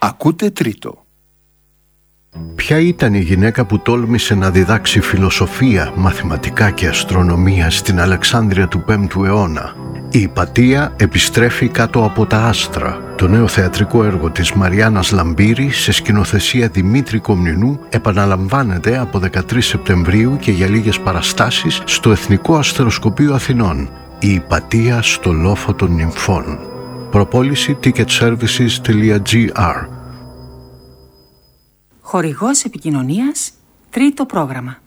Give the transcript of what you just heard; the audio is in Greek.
Ακούτε τρίτο. Ποια ήταν η γυναίκα που τόλμησε να διδάξει φιλοσοφία, μαθηματικά και αστρονομία στην Αλεξάνδρεια του 5ου αιώνα? Η Ιπατία επιστρέφει κάτω από τα άστρα. Το νέο θεατρικό έργο της Μαριάννας Λαμπύρη σε σκηνοθεσία Δημήτρη Κομνηνού επαναλαμβάνεται από 13 Σεπτεμβρίου και για λίγες παραστάσεις στο Εθνικό Αστεροσκοπείο Αθηνών. Η Ιπατία στο λόφο των νυμφών. Προπόληση ticketservices.gr. Χορηγός επικοινωνίας, τρίτο πρόγραμμα.